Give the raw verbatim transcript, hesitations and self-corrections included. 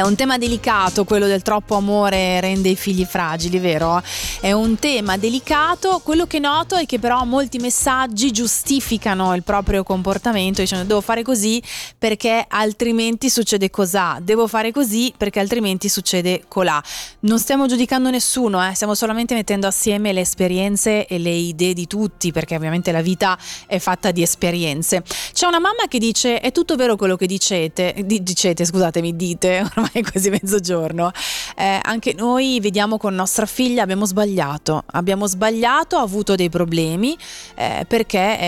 È un tema delicato quello del troppo amore rende i figli fragili, vero? È un tema delicato. Quello che noto è che però molti messaggi giustificano il proprio comportamento dicendo devo fare così perché altrimenti succede cosà, devo fare così perché altrimenti succede colà. Non stiamo giudicando nessuno, eh? Stiamo solamente mettendo assieme le esperienze e le idee di tutti, perché ovviamente la vita è fatta di esperienze. C'è una mamma che dice è tutto vero quello che dicete, di, dicete scusatemi, dite, ormai è quasi mezzogiorno, eh, anche noi vediamo con nostra figlia abbiamo sbagliato, abbiamo sbagliato, ha avuto dei problemi eh, perché